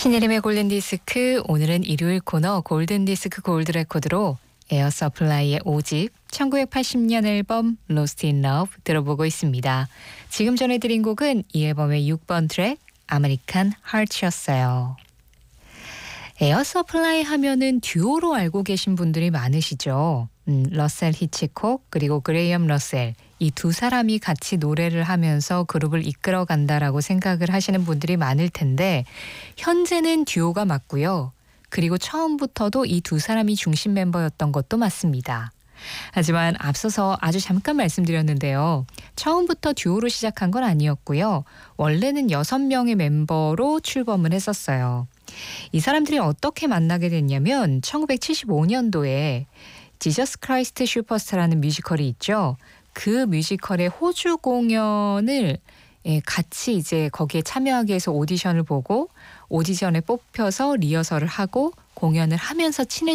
신혜림의 골든디스크, 오늘은 일요일 코너 골든디스크 골드레코드로 에어 서플라이의 5집 1980년 앨범 Lost in Love 들어보고 있습니다. 지금 전해드린 곡은 이 앨범의 6번 트랙 아메리칸 하트였어요. 에어 서플라이 하면은 듀오로 알고 계신 분들이 많으시죠. 러셀 히치콕 그리고 그레이엄 러셀, 이 두 사람이 같이 노래를 하면서 그룹을 이끌어 간다라고 생각을 하시는 분들이 많을 텐데, 현재는 듀오가 맞고요. 그리고 처음부터도 이 두 사람이 중심 멤버였던 것도 맞습니다. 하지만 앞서서 아주 잠깐 말씀드렸는데요. 처음부터 듀오로 시작한 건 아니었고요. 원래는 6명의 멤버로 출범을 했었어요. 이 사람들이 어떻게 만나게 됐냐면 1975년도에 지저스 크라이스트 슈퍼스타라는 뮤지컬이 있죠. 그 뮤지컬의 호주 공연을 같이 이제 거기에 참여하기 위해서 오디션을 보고 오디션에 뽑혀서 리허설을 하고 공연을 하면서 친해졌어요.